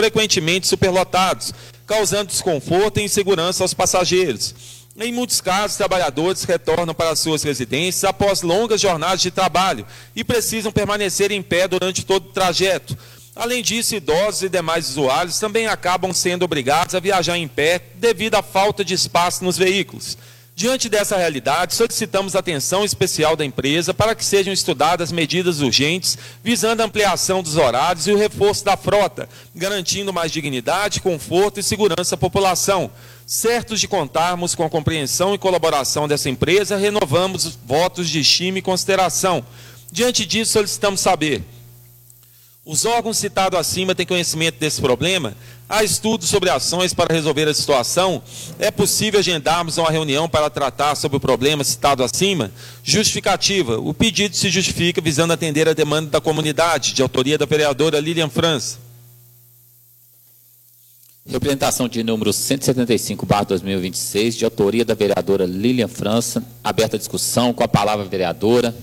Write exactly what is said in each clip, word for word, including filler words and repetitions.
frequentemente superlotados, causando desconforto e insegurança aos passageiros. Em muitos casos, trabalhadores retornam para suas residências após longas jornadas de trabalho e precisam permanecer em pé durante todo o trajeto. Além disso, idosos e demais usuários também acabam sendo obrigados a viajar em pé devido à falta de espaço nos veículos. Diante dessa realidade, solicitamos atenção especial da empresa para que sejam estudadas medidas urgentes visando a ampliação dos horários e o reforço da frota, garantindo mais dignidade, conforto e segurança à população. Certos de contarmos com a compreensão e colaboração dessa empresa, renovamos os votos de estima e consideração. Diante disso, solicitamos saber: os órgãos citados acima têm conhecimento desse problema? Há estudos sobre ações para resolver a situação? É possível agendarmos uma reunião para tratar sobre o problema citado acima? Justificativa. O pedido se justifica visando atender a demanda da comunidade, de autoria da vereadora Lilian França. Representação de número cento e setenta e cinco barra dois mil e vinte e seis, de autoria da vereadora Lilian França. Aberta a discussão, com a palavra a vereadora.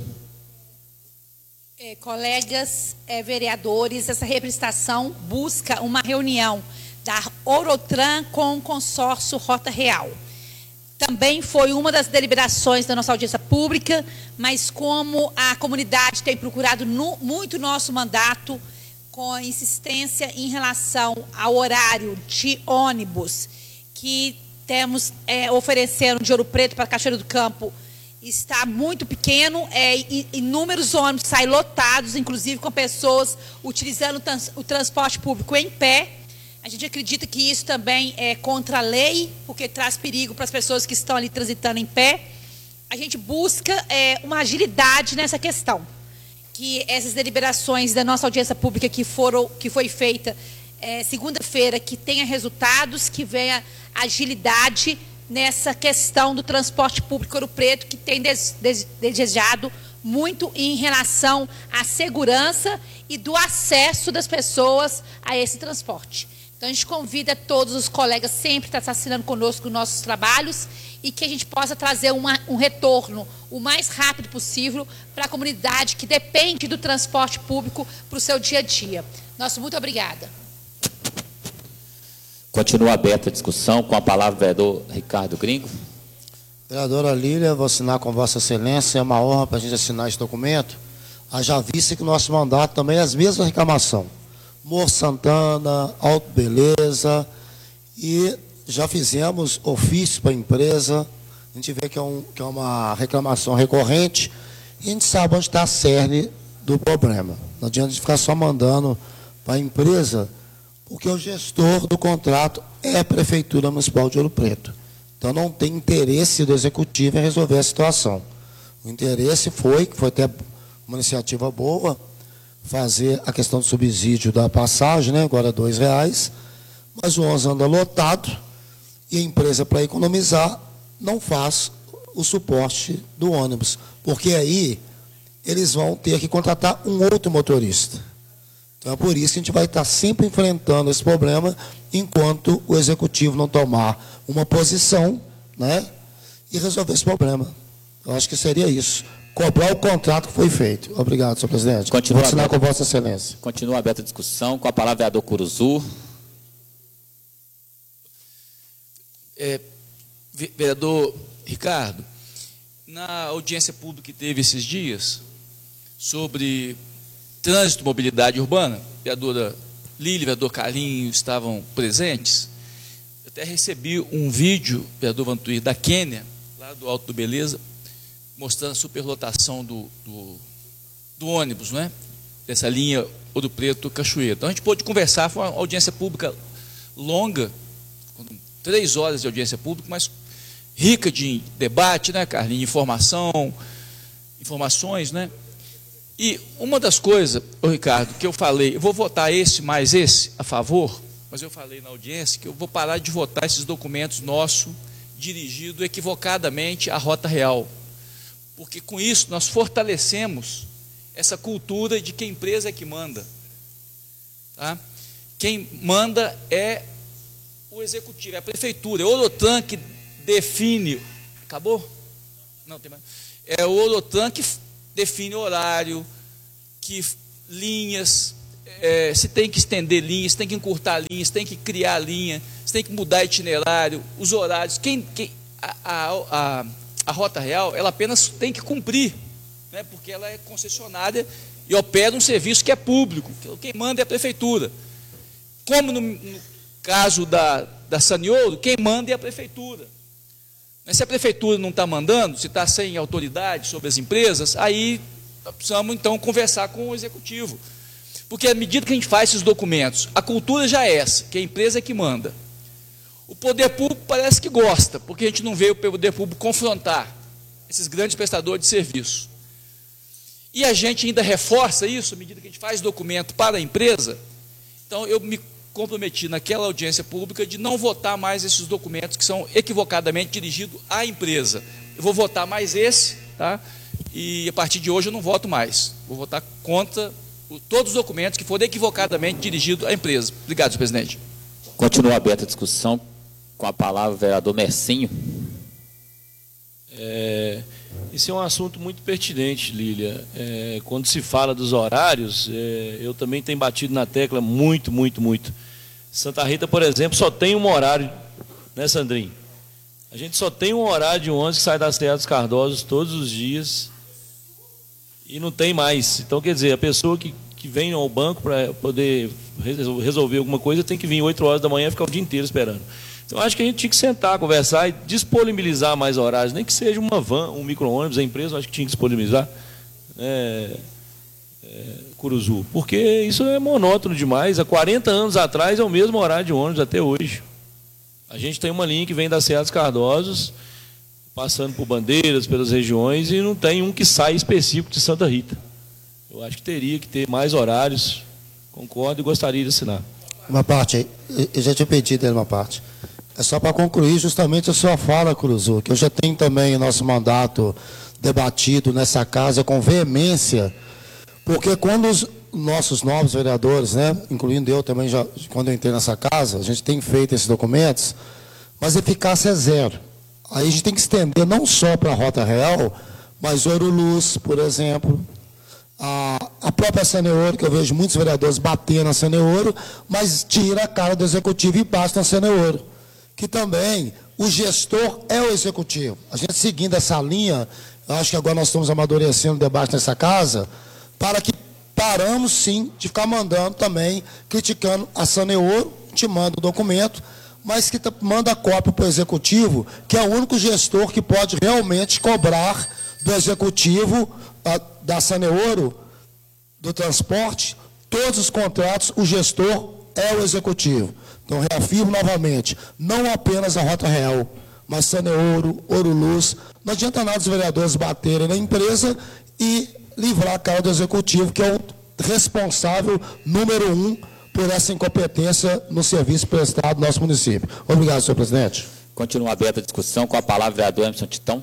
É, colegas é, vereadores, essa representação busca uma reunião da Orotran com o consórcio Rota Real. Também foi uma das deliberações da nossa audiência pública, mas como a comunidade tem procurado no, muito nosso mandato, com insistência em relação ao horário de ônibus que temos é, oferecendo de Ouro Preto para Cachoeira do Campo, está muito pequeno, é, e inúmeros ônibus saem lotados, inclusive com pessoas utilizando o, trans, o transporte público em pé. A gente acredita que isso também é contra a lei, porque traz perigo para as pessoas que estão ali transitando em pé. A gente busca é, uma agilidade nessa questão, que essas deliberações da nossa audiência pública que, foram, que foi feita é, segunda-feira, que tenha resultados, que venha agilidade nessa questão do transporte público Ouro Preto, que tem des, des, desejado muito em relação à segurança e do acesso das pessoas a esse transporte. Então, a gente convida todos os colegas sempre a estar assinando conosco os nossos trabalhos e que a gente possa trazer uma, um retorno o mais rápido possível para a comunidade que depende do transporte público para o seu dia a dia. Nosso muito obrigada. Continua aberta a discussão, com a palavra o vereador Ricardo Gringo. Vereadora Lília, vou assinar com Vossa Excelência, é uma honra para a gente assinar esse documento. Haja vista que o nosso mandato também é as mesmas reclamações. Morro Santana, Alto Beleza, e já fizemos ofício para a empresa, a gente vê que é, um, que é uma reclamação recorrente, e a gente sabe onde está a cerne do problema. Não adianta de ficar só mandando para a empresa, porque o gestor do contrato é a Prefeitura Municipal de Ouro Preto. Então, não tem interesse do Executivo em resolver a situação. O interesse foi, que foi até uma iniciativa boa, fazer a questão do subsídio da passagem, né, agora dois reais, mas o ônibus anda lotado e a empresa, para economizar, não faz o suporte do ônibus, porque aí eles vão ter que contratar um outro motorista. Então, é por isso que a gente vai estar sempre enfrentando esse problema enquanto o Executivo não tomar uma posição, né, e resolver esse problema. Eu acho que seria isso. Cobrar o contrato que foi feito. Obrigado, senhor presidente. Continua Vou assinar aberta, com Vossa Excelência. Continua aberta a discussão, com a palavra o vereador Curuzu. É, vereador Ricardo, na audiência pública que teve esses dias, sobre trânsito e mobilidade urbana, a vereadora Lília e o vereador Carlinho estavam presentes. Eu até recebi um vídeo, vereador Vantuir, da Quênia, lá do Alto do Beleza, mostrando a superlotação do, do, do ônibus, né? Dessa linha Ouro Preto-Cachoeira. Então, a gente pôde conversar, foi uma audiência pública longa, três horas de audiência pública, mas rica de debate, né, Carlinhos? Informação, informações, né? E uma das coisas, ô Ricardo, que eu falei, eu vou votar esse mais esse a favor, mas eu falei na audiência que eu vou parar de votar esses documentos nossos dirigidos equivocadamente à Rota Real. Porque com isso nós fortalecemos essa cultura de que a empresa é que manda. Tá? Quem manda é o executivo, é a prefeitura, é o Orotran que define. Acabou? Não, tem mais. É o Orotran que define horário, que linhas, é, se tem que estender linhas, se tem que encurtar linhas, se tem que criar linha, se tem que mudar itinerário, os horários. Quem, quem, a, a, a, a Rota Real, ela apenas tem que cumprir, né, porque ela é concessionária e opera um serviço que é público. Quem manda é a prefeitura. Como no, no caso da, da Sanioro, quem manda é a prefeitura. Mas se a prefeitura não está mandando, se está sem autoridade sobre as empresas, aí precisamos então conversar com o executivo. Porque à medida que a gente faz esses documentos, a cultura já é essa, que a empresa é que manda. O poder público parece que gosta, porque a gente não vê o poder público confrontar esses grandes prestadores de serviço. E a gente ainda reforça isso, à medida que a gente faz documento para a empresa. Então, eu me comprometi naquela audiência pública de não votar mais esses documentos que são equivocadamente dirigidos à empresa. Eu vou votar mais esse, tá? E a partir de hoje eu não voto mais. Vou votar contra o, todos os documentos que forem equivocadamente dirigidos à empresa. Obrigado, senhor presidente. Continua aberta a discussão. Com a palavra o vereador Mercinho. É, esse é um assunto muito pertinente, Lília. É, quando se fala dos horários, é, eu também tenho batido na tecla muito, muito, muito. Santa Rita, por exemplo, só tem um horário, né, Sandrinho? A gente só tem um horário de ônibus que sai das Serra dos Cardosos todos os dias e não tem mais. Então, quer dizer, a pessoa que, que vem ao banco para poder resolver alguma coisa tem que vir oito horas da manhã e ficar o dia inteiro esperando. Então, acho que a gente tinha que sentar, conversar e disponibilizar mais horários, nem que seja uma van, um micro-ônibus, a empresa, acho que tinha que disponibilizar, é, é, Curuzu, porque isso é monótono demais. Há quarenta anos atrás é o mesmo horário de ônibus até hoje. A gente tem uma linha que vem da Serra dos Cardosos, passando por Bandeiras, pelas regiões, e não tem um que sai específico de Santa Rita. Eu acho que teria que ter mais horários, concordo e gostaria de assinar. Uma parte, eu já tinha pedido uma parte. É só para concluir justamente a sua fala, Curuzu, que eu já tenho também o nosso mandato debatido nessa casa com veemência, porque quando os nossos novos vereadores, né, incluindo eu também, já, quando eu entrei nessa casa, a gente tem feito esses documentos, mas a eficácia é zero. Aí a gente tem que estender não só para a Rota Real, mas Ouro Luz, por exemplo, a, a própria Saneoro, que eu vejo muitos vereadores bater na Saneoro, mas tira a cara do executivo e basta na Saneoro. Que também o gestor é o executivo. A gente seguindo essa linha, eu acho que agora nós estamos amadurecendo o debate nessa casa, para que paramos sim de ficar mandando também, criticando a Saneoro, te manda o documento, mas que manda a cópia para o executivo, que é o único gestor que pode realmente cobrar do executivo a, da Saneoro, do transporte, todos os contratos, o gestor é o executivo. Então, reafirmo novamente, não apenas a Rota Real, mas Saneoro, Ouro Luz, não adianta nada os vereadores baterem na empresa e livrar a cara do executivo, que é o responsável número um por essa incompetência no serviço prestado no nosso município. Obrigado, senhor presidente. Continua aberta a discussão. Com a palavra o vereador Emerson Titão.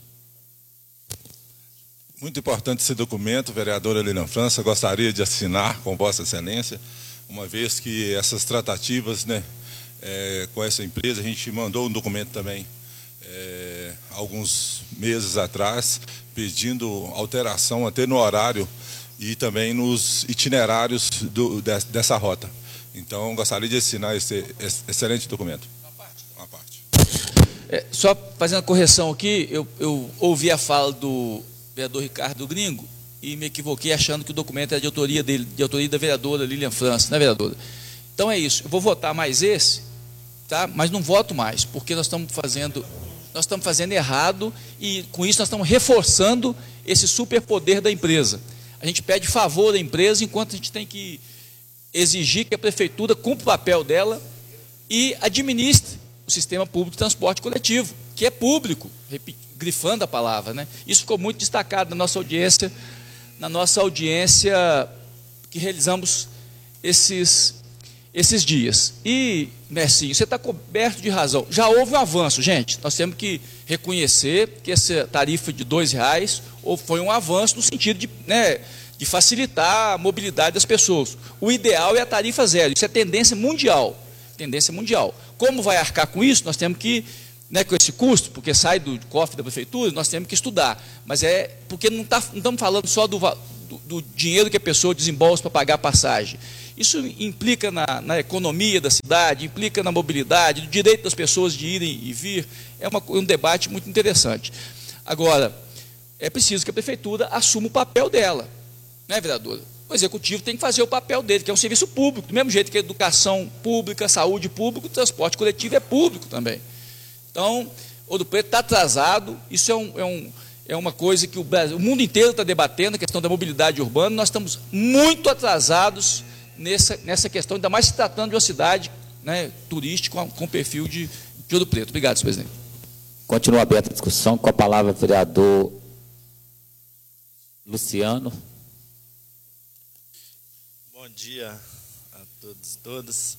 Muito importante esse documento, vereadora Lilian França, gostaria de assinar com Vossa Excelência, uma vez que essas tratativas, né, é, com essa empresa, a gente mandou um documento também, é, alguns meses atrás, pedindo alteração até no horário e também nos itinerários do, de, dessa rota. Então, gostaria de assinar esse, esse excelente documento. Uma parte. Uma parte. É, só fazendo a correção aqui, eu, eu ouvi a fala do vereador Ricardo Gringo, e me equivoquei achando que o documento era de autoria dele, de autoria da vereadora Lilian França, né, vereadora? Então é isso, eu vou votar mais esse, tá? Mas não voto mais, porque nós estamos fazendo, nós estamos fazendo errado, e com isso nós estamos reforçando esse superpoder da empresa. A gente pede favor da empresa, enquanto a gente tem que exigir que a prefeitura cumpra o papel dela e administre o sistema público de transporte coletivo, que é público, grifando a palavra, né? Isso ficou muito destacado na nossa audiência, na nossa audiência que realizamos esses, esses dias. E, Mercinho, você está coberto de razão. Já houve um avanço, gente. Nós temos que reconhecer que essa tarifa de dois reais foi um avanço no sentido de, né, de facilitar a mobilidade das pessoas. O ideal é a tarifa zero. Isso é tendência mundial. Tendência mundial. Como vai arcar com isso? Nós temos que, né, com esse custo, porque sai do cofre da prefeitura, nós temos que estudar. Mas é porque não, tá, não estamos falando só do, do, do dinheiro que a pessoa desembolsa para pagar a passagem. Isso implica na, na economia da cidade, implica na mobilidade, no direito das pessoas de irem e vir. É uma, um debate muito interessante. Agora, é preciso que a prefeitura assuma o papel dela, né, vereadora? O executivo tem que fazer o papel dele, que é um serviço público, do mesmo jeito que a educação pública, saúde pública, o transporte coletivo é público também. Então, Ouro Preto está atrasado, isso é, um, é, um, é uma coisa que o, Brasil, o mundo inteiro está debatendo, a questão da mobilidade urbana, nós estamos muito atrasados nessa, nessa questão, ainda mais se tratando de uma cidade, né, turística com, com perfil de, de Ouro Preto. Obrigado, senhor presidente. Continua aberta a discussão, com a palavra o vereador Luciano. Bom dia a todos e todas.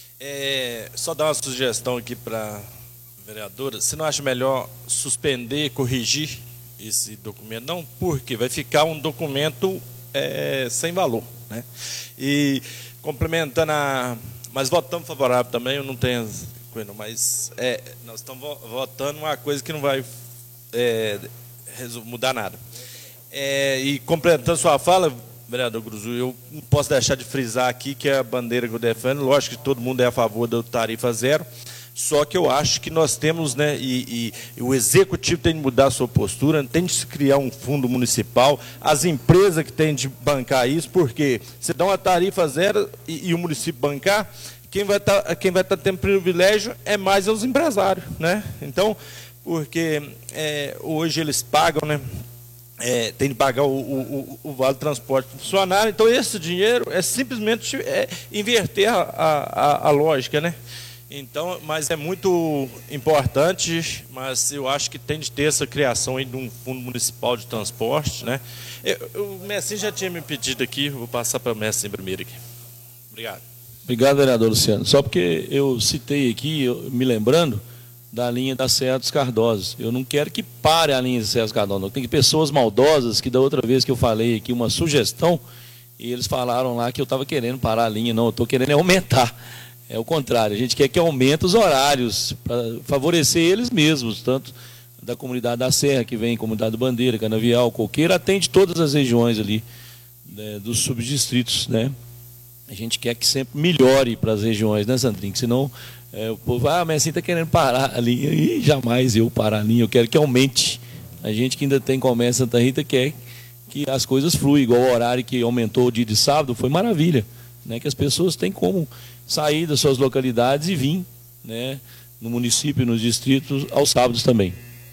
É, só dar uma sugestão aqui para a vereadora. Você não acha melhor suspender, corrigir esse documento? Não, porque vai ficar um documento é, sem valor, né? E complementando a... Mas votamos favorável também, eu não tenho... Mas é, nós estamos votando uma coisa que não vai é, mudar nada. É, e complementando sua fala, vereador Gruzu, eu não posso deixar de frisar aqui que a bandeira que eu defendo, lógico que todo mundo é a favor da tarifa zero, só que eu acho que nós temos, né, e, e, e o executivo tem de mudar a sua postura, tem de se criar um fundo municipal, as empresas que têm de bancar isso, porque se dá uma tarifa zero e, e o município bancar, quem vai estar quem vai estar tendo privilégio é mais os empresários, né? Então, porque é, hoje eles pagam, né? É, tem de pagar o, o, o vale transporte para o funcionário, então esse dinheiro é simplesmente é, inverter a, a, a lógica, né? Então, mas é muito importante, mas eu acho que tem de ter essa criação aí de um fundo municipal de transporte, né? Eu, o Messinho já tinha me pedido aqui, vou passar para o Messinho primeiro aqui. Obrigado. Obrigado, vereador Luciano. Só porque eu citei aqui, eu, me lembrando da linha da Serra dos Cardosos. Eu não quero que pare a linha da Serra dos Cardosos, não. Tem pessoas maldosas que da outra vez que eu falei aqui uma sugestão, e eles falaram lá que eu estava querendo parar a linha. Não, eu estou querendo aumentar. É o contrário, a gente quer que aumente os horários para favorecer eles mesmos, tanto da comunidade da Serra, que vem comunidade do Bandeira, Canavial, Coqueira, atende todas as regiões ali, né, dos subdistritos, né? A gente quer que sempre melhore para as regiões, né, Sandrinho? Que senão é, o povo, ah, mas assim está querendo parar a linha. E jamais eu parar a linha, eu quero que aumente. A gente que ainda tem comércio em Santa Rita quer que as coisas fluem, igual o horário que aumentou o dia de sábado, foi maravilha, né? Que as pessoas têm como sair das suas localidades e vir, né, no município, nos distritos, aos sábados também.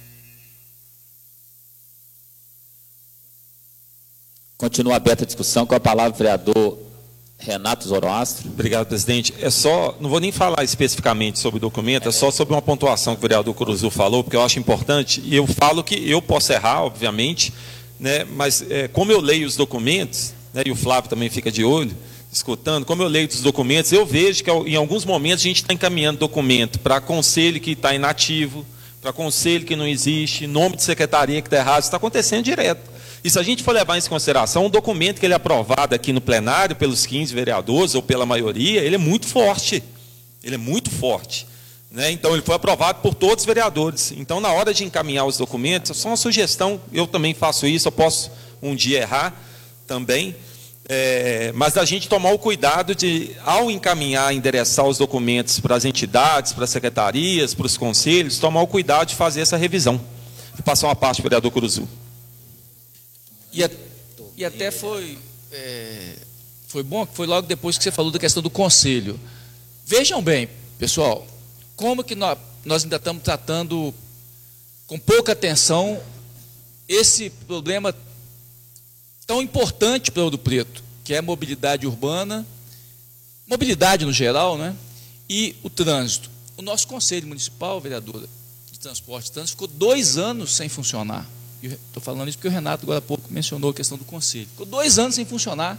Continua aberta a discussão, com a palavra o vereador Renato Zoroastro. Obrigado, presidente. É só, não vou nem falar especificamente sobre o documento, é só sobre uma pontuação que o vereador Curuzu falou, porque eu acho importante, e eu falo que eu posso errar, obviamente, né, mas é, como eu leio os documentos, né, e o Flávio também fica de olho, escutando, como eu leio os documentos, eu vejo que em alguns momentos a gente está encaminhando documento para conselho que está inativo, para conselho que não existe, nome de secretaria que está errado, isso está acontecendo direto. E se a gente for levar em consideração, um documento que ele é aprovado aqui no plenário pelos quinze vereadores, ou pela maioria, ele é muito forte. Ele é muito forte, né? Então, ele foi aprovado por todos os vereadores. Então, na hora de encaminhar os documentos, é só uma sugestão, eu também faço isso, eu posso um dia errar também, é, mas a gente tomar o cuidado de, ao encaminhar, endereçar os documentos para as entidades, para as secretarias, para os conselhos, tomar o cuidado de fazer essa revisão. Vou passar uma parte para o vereador Curuzu. E, a, e até foi, é, foi bom, que foi logo depois que você falou da questão do conselho. Vejam bem, pessoal, como que nós, nós ainda estamos tratando com pouca atenção esse problema tão importante para Ouro Preto, que é a mobilidade urbana, mobilidade no geral, né? E o trânsito. O nosso Conselho Municipal, vereadora, de Transporte e Trânsito, ficou dois anos sem funcionar. Estou falando isso porque o Renato, agora há pouco, mencionou a questão do conselho. Ficou dois anos sem funcionar.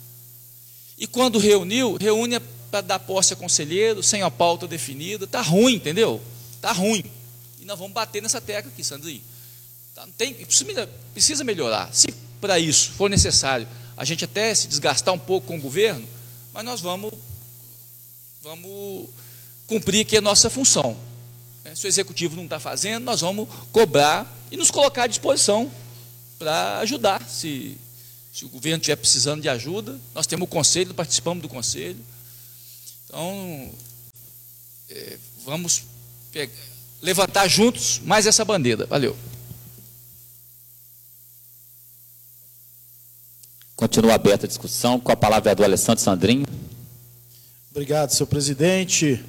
E quando reuniu, reúne para dar posse a conselheiro, sem a pauta definida. Está ruim, entendeu? Está ruim. E nós vamos bater nessa tecla aqui, Sandrinho. Tá, tem, precisa melhorar. Se para isso for necessário a gente até se desgastar um pouco com o governo, mas nós vamos, vamos cumprir aqui a nossa função. Se o executivo não está fazendo, nós vamos cobrar e nos colocar à disposição para ajudar, se, Se o governo estiver precisando de ajuda, nós temos o conselho, participamos do conselho. Então, é, vamos pegar, levantar juntos mais essa bandeira. Valeu. Continua aberta a discussão. Com a palavra, vereador Alessandro Sandrinho. Obrigado, senhor presidente.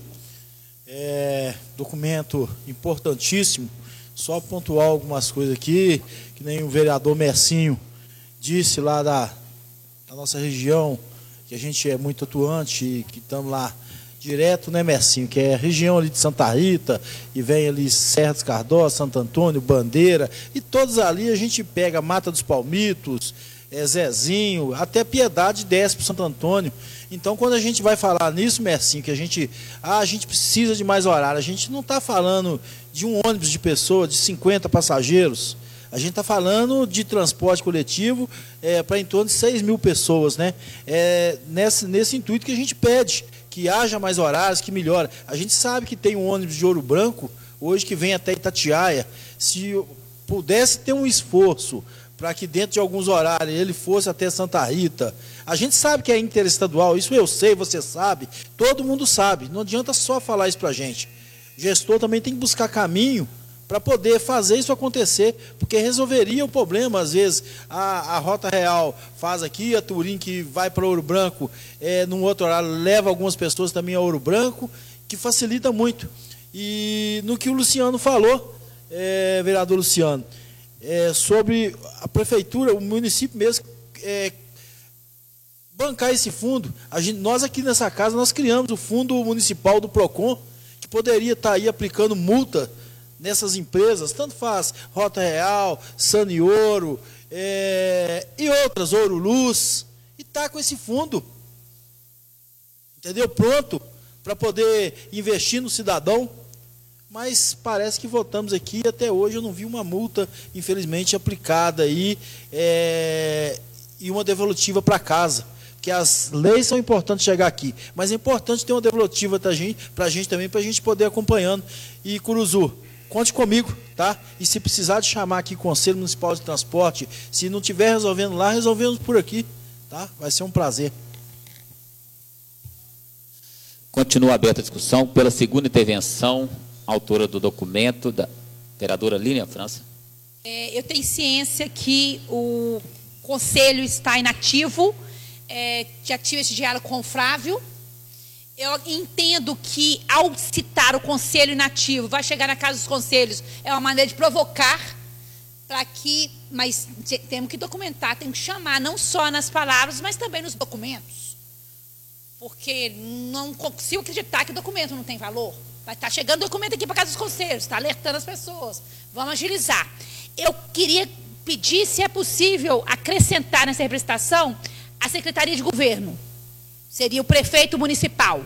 É, documento importantíssimo. Só pontuar algumas coisas aqui, que nem o vereador Mercinho disse lá da, da nossa região, que a gente é muito atuante e que estamos lá direto, né, Mercinho? Que é a região ali de Santa Rita, e vem ali Serra dos Cardós, Santo Antônio, Bandeira, e todos ali a gente pega Mata dos Palmitos, é, Zezinho, até Piedade desce para Santo Antônio. Então, quando a gente vai falar nisso, Mercinho, que a gente, ah, a gente precisa de mais horário, a gente não está falando de um ônibus de pessoa, de cinquenta passageiros. A gente está falando de transporte coletivo é, para em torno de seis mil pessoas, né? É nesse, nesse intuito que a gente pede que haja mais horários, que melhore. A gente sabe que tem um ônibus de Ouro Branco, hoje, que vem até Itatiaia. Se pudesse ter um esforço para que dentro de alguns horários ele fosse até Santa Rita. A gente sabe que é interestadual, isso eu sei, você sabe, todo mundo sabe. Não adianta só falar isso para a gente. O gestor também tem que buscar caminho para poder fazer isso acontecer, porque resolveria o problema. Às vezes a, a Rota Real faz aqui, a Turim, que vai para Ouro Branco, é, num outro horário, leva algumas pessoas também a Ouro Branco, que facilita muito. E no que o Luciano falou, é, vereador Luciano, é, sobre a prefeitura, o município mesmo, é, bancar esse fundo. A gente, nós aqui nessa casa, nós criamos o fundo municipal do PROCON, que poderia estar aí aplicando multa nessas empresas, tanto faz Rota Real, Sanioro, é, e outras, Ouro Luz, e está com esse fundo, entendeu? Pronto, para poder investir no cidadão. Mas parece que votamos aqui e até hoje eu não vi uma multa, infelizmente, aplicada aí, é, e uma devolutiva para casa. Porque as leis são importantes chegar aqui, mas é importante ter uma devolutiva para a gente, pra gente também, para a gente poder acompanhando. E, Curuzu, conte comigo, tá? E se precisar de chamar aqui o Conselho Municipal de Transporte, se não estiver resolvendo lá, resolvemos por aqui, tá? Vai ser um prazer. Continua aberta a discussão. Pela segunda intervenção, autora do documento, da vereadora Lilian França. É, eu tenho ciência que o Conselho está inativo, é, já tive esse diálogo com o Flávio. Eu entendo que, ao citar o Conselho inativo, vai chegar na Casa dos Conselhos, é uma maneira de provocar, para que, mas temos que documentar, temos que chamar, não só nas palavras, mas também nos documentos. Porque não consigo acreditar que o documento não tem valor. Vai estar chegando documento aqui para a Casa dos Conselhos, está alertando as pessoas. Vamos agilizar. Eu queria pedir, se é possível, acrescentar nessa representação a Secretaria de Governo. Seria o prefeito municipal.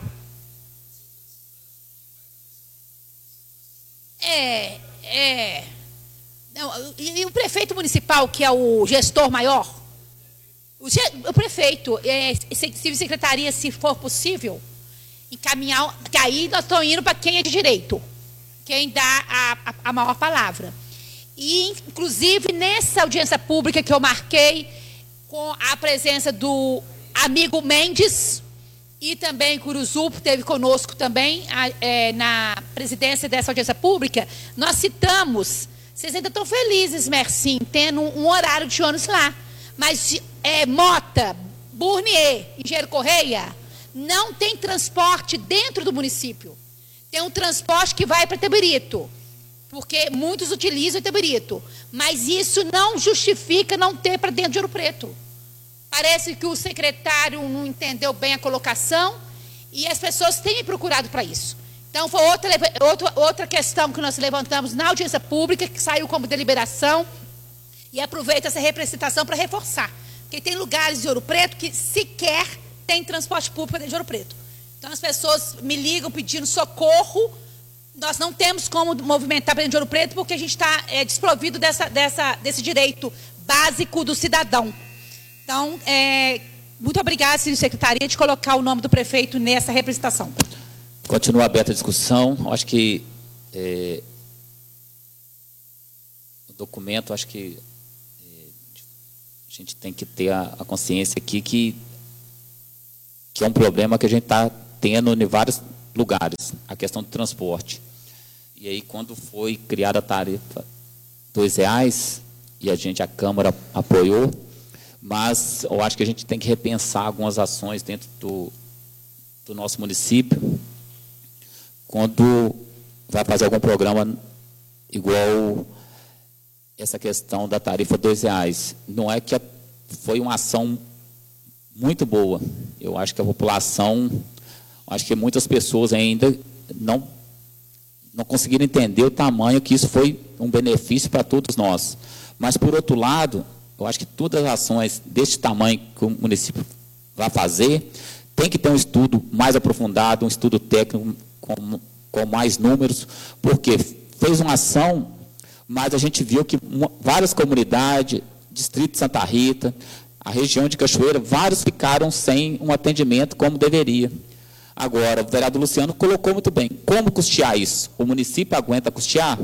É, é. Não, e, e o prefeito municipal, que é o gestor maior? O, o prefeito, é, secretaria, se for possível, encaminhar, porque aí nós estamos indo para quem é de direito, quem dá a, a, a maior palavra. E, inclusive, nessa audiência pública que eu marquei, com a presença do amigo Mendes, e também Curuzu esteve conosco também a, é, na presidência dessa audiência pública, nós citamos, vocês ainda estão felizes, Mercim, tendo um, um horário de ônibus lá, mas é, Mota, Burnier, Engenheiro Correia, não tem transporte dentro do município. Tem um transporte que vai para Itabirito, porque muitos utilizam Itabirito, mas isso não justifica não ter para dentro de Ouro Preto. Parece que o secretário não entendeu bem a colocação e as pessoas têm me procurado para isso. Então, foi outra, outra, outra questão que nós levantamos na audiência pública, que saiu como deliberação, e aproveito essa representação para reforçar. Porque tem lugares de Ouro Preto que sequer tem transporte público dentro de Ouro Preto. Então, as pessoas me ligam pedindo socorro. Nós não temos como movimentar para dentro de Ouro Preto, porque a gente está é, desprovido dessa, dessa, desse direito básico do cidadão. Então, é, muito obrigada, senhor secretaria, de colocar o nome do prefeito nessa representação. Continua aberta a discussão. Acho que é, o documento, acho que é, gente tem que ter a, a consciência aqui que, que é um problema que a gente está tendo em vários lugares, a questão do transporte. E aí, quando foi criada a tarifa dois reais, e a gente, a Câmara, apoiou, mas eu acho que a gente tem que repensar algumas ações dentro do, do nosso município, quando vai fazer algum programa igual essa questão da tarifa dois reais. Não é que a, foi uma ação muito boa. Eu acho que a população, acho que muitas pessoas ainda não, não conseguiram entender o tamanho que isso foi um benefício para todos nós. Mas, por outro lado, eu acho que todas as ações deste tamanho que o município vai fazer, tem que ter um estudo mais aprofundado, um estudo técnico com, com mais números, porque fez uma ação, mas a gente viu que várias comunidades, distrito de Santa Rita, a região de Cachoeira, vários ficaram sem um atendimento como deveria. Agora, o vereador Luciano colocou muito bem. Como custear isso? O município aguenta custear?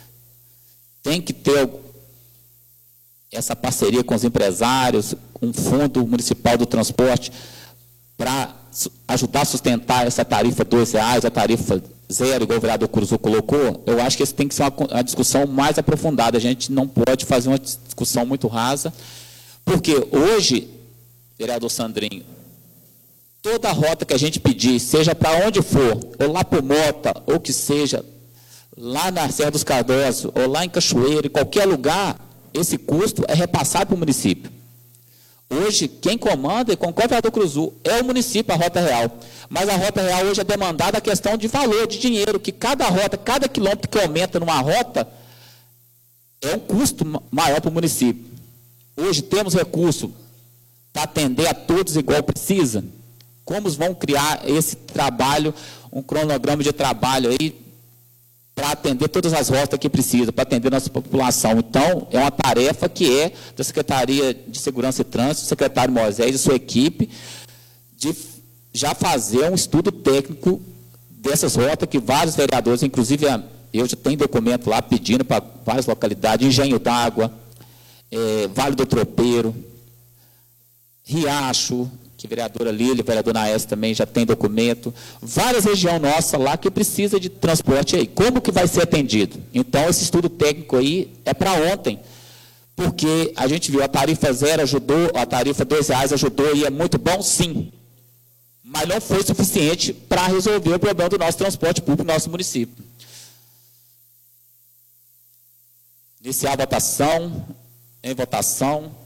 Tem que ter essa parceria com os empresários, um fundo municipal do transporte, para ajudar a sustentar essa tarifa dois reais, a tarifa zero, igual o vereador Curuzu colocou. Eu acho que isso tem que ser uma, uma discussão mais aprofundada. A gente não pode fazer uma discussão muito rasa, porque hoje, vereador Sandrinho, toda a rota que a gente pedir, seja para onde for, ou lá para o Mota, ou que seja, lá na Serra dos Cardosos, ou lá em Cachoeira, em qualquer lugar, esse custo é repassado para o município. Hoje, quem comanda, e concorda com o vereador Curuzu, é o município, a Rota Real. Mas a Rota Real hoje é demandada a questão de valor, de dinheiro, que cada rota, cada quilômetro que aumenta numa rota, é um custo maior para o município. Hoje temos recurso para atender a todos igual precisa. Como vão criar esse trabalho, um cronograma de trabalho aí, para atender todas as rotas que precisa, para atender a nossa população. Então, é uma tarefa que é da Secretaria de Segurança e Trânsito, do secretário Moisés e sua equipe, de já fazer um estudo técnico dessas rotas que vários vereadores, inclusive eu já tenho documento lá pedindo para várias localidades, Engenho d'Água, é, Vale do Tropeiro, Riacho, que a vereadora Lília, a vereadora Naes também já tem documento, várias regiões nossas lá que precisa de transporte aí. Como que vai ser atendido? Então, esse estudo técnico aí é para ontem, porque a gente viu a tarifa zero ajudou, a tarifa dois reais ajudou e é muito bom, sim, mas não foi suficiente para resolver o problema do nosso transporte público no nosso município. Iniciar a votação, em votação.